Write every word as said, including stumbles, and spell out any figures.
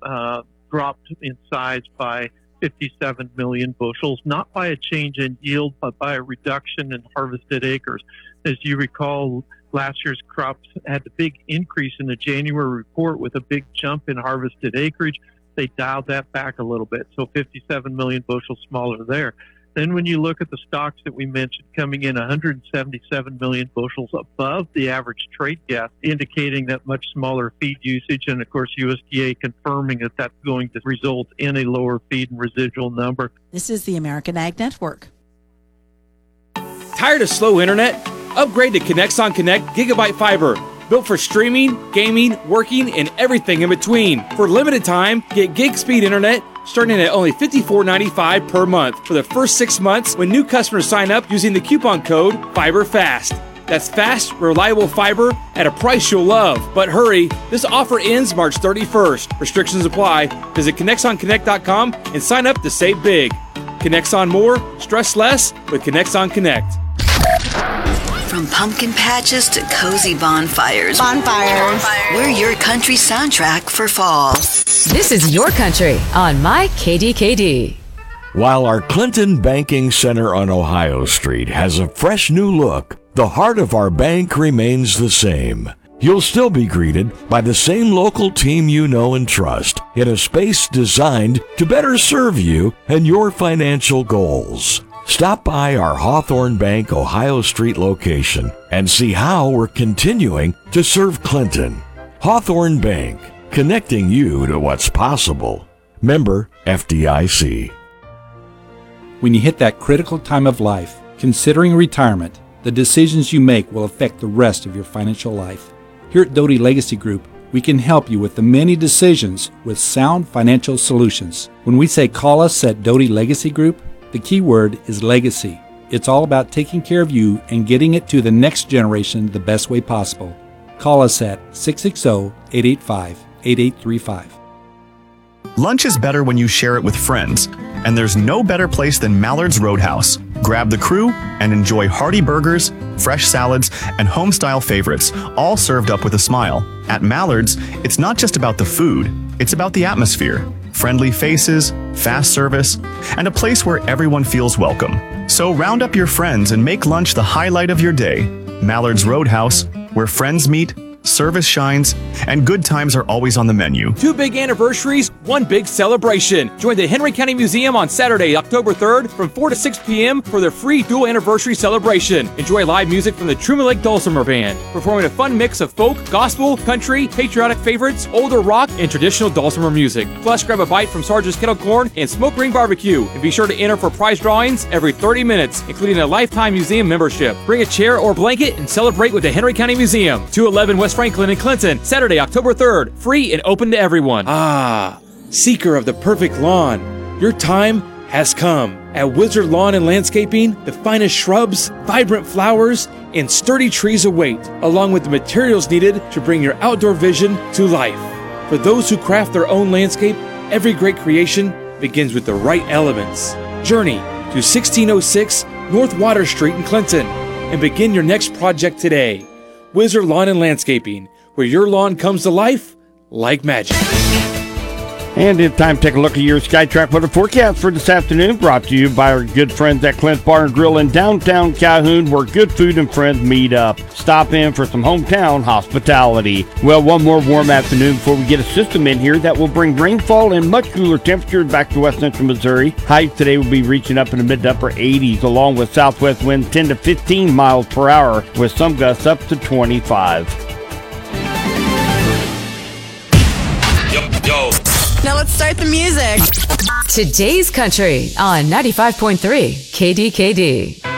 uh, dropped in size by fifty-seven million bushels, not by a change in yield, but by a reduction in harvested acres. As you recall, last year's crops had a big increase in the January report with a big jump in harvested acreage. They dialed that back a little bit, so fifty-seven million bushels smaller there. Then when you look at the stocks that we mentioned coming in one hundred seventy-seven million bushels above the average trade gap, indicating that much smaller feed usage, and of course U S D A confirming that that's going to result in a lower feed and residual number. This is the American Ag Network. Tired of slow internet? Upgrade to Connexon Connect Gigabyte Fiber. Built for streaming, gaming, working, and everything in between. For limited time, get gig speed internet starting at only fifty-four ninety-five per month for the first six months when new customers sign up using the coupon code FIBERFAST. That's fast, reliable fiber at a price you'll love. But hurry, this offer ends March thirty-first. Restrictions apply. Visit Connexon Connect dot com and sign up to save big. Connexon more, stress less with Connexon Connect. From pumpkin patches to cozy bonfires. Bonfires. We're your country soundtrack for fall. This is Your Country on My K D K D. While our Clinton Banking Center on Ohio Street has a fresh new look, the heart of our bank remains the same. You'll still be greeted by the same local team you know and trust in a space designed to better serve you and your financial goals. Stop by our Hawthorne Bank Ohio Street location and see how we're continuing to serve Clinton. Hawthorne Bank, connecting you to what's possible. Member F D I C. When you hit that critical time of life, considering retirement, the decisions you make will affect the rest of your financial life. Here at Doty Legacy Group, we can help you with the many decisions with sound financial solutions. When we say call us at Doty Legacy Group, the key word is legacy. It's all about taking care of you and getting it to the next generation the best way possible. Call us at six six zero, eight eight five, eight eight three five. Lunch is better when you share it with friends, and there's no better place than Mallard's Roadhouse. Grab the crew and enjoy hearty burgers, fresh salads, and home-style favorites, all served up with a smile. At Mallard's, it's not just about the food, it's about the atmosphere. Friendly faces, fast service, and a place where everyone feels welcome. So round up your friends and make lunch the highlight of your day. Mallard's Roadhouse, where friends meet, service shines, and good times are always on the menu. Two big anniversaries, one big celebration. Join the Henry County Museum on Saturday, October third from four to six p.m. for their free dual anniversary celebration. Enjoy live music from the Truman Lake Dulcimer Band, performing a fun mix of folk, gospel, country, patriotic favorites, older rock, and traditional dulcimer music. Plus, grab a bite from Sarge's Kettle Corn and Smoke Ring Barbecue. And be sure to enter for prize drawings every thirty minutes, including a lifetime museum membership. Bring a chair or blanket and celebrate with the Henry County Museum. two eleven West Franklin in Clinton, Saturday, October third. Free and open to everyone. Ah, seeker of the perfect lawn. Your time has come. At Wizard Lawn and Landscaping, the finest shrubs, vibrant flowers, and sturdy trees await, along with the materials needed to bring your outdoor vision to life. For those who craft their own landscape, every great creation begins with the right elements. Journey to sixteen oh six North Water Street in Clinton and begin your next project today. Wizard Lawn and Landscaping, where your lawn comes to life like magic. And it's time to take a look at your SkyTrack weather forecast for this afternoon, brought to you by our good friends at Clint's Bar and Grill in downtown Calhoun, where good food and friends meet up. Stop in for some hometown hospitality. Well, one more warm afternoon before we get a system in here that will bring rainfall and much cooler temperatures back to west central Missouri. Highs today will be reaching up in the mid to upper eighties, along with southwest winds ten to fifteen miles per hour, with some gusts up to twenty-five. Yo, yo. Now let's start the music. Today's Country on ninety-five point three K D K D.